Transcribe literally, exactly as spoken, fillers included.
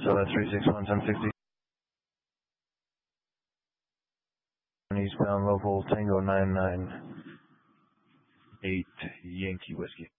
so that's three six one, ten sixty. Eastbound local Tango nine nine eight Yankee Whiskey.